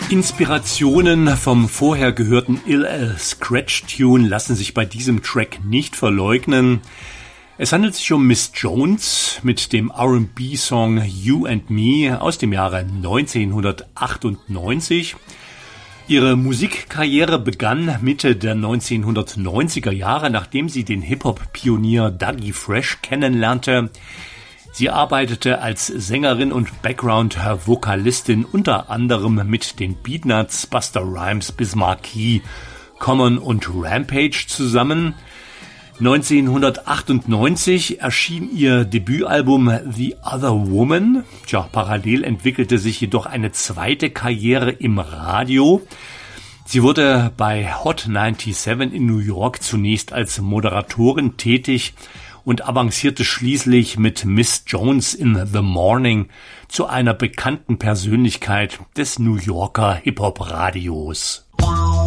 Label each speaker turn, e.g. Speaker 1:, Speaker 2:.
Speaker 1: Inspirationen vom vorher gehörten LL Scratch Tune lassen sich bei diesem Track nicht verleugnen. Es handelt sich um Miss Jones mit dem R&B-Song You and Me aus dem Jahre 1998. Ihre Musikkarriere begann Mitte der 1990er Jahre, nachdem sie den Hip-Hop-Pionier Dougie Fresh kennenlernte. Sie arbeitete als Sängerin und Background-Vokalistin unter anderem mit den Beatnuts, Busta Rhymes, Biz Markie, Common und Rampage zusammen. 1998 erschien ihr Debütalbum The Other Woman. Parallel entwickelte sich jedoch eine zweite Karriere im Radio. Sie wurde bei Hot 97 in New York zunächst als Moderatorin tätig und avancierte schließlich mit Miss Jones in the Morning zu einer bekannten Persönlichkeit des New Yorker Hip-Hop-Radios.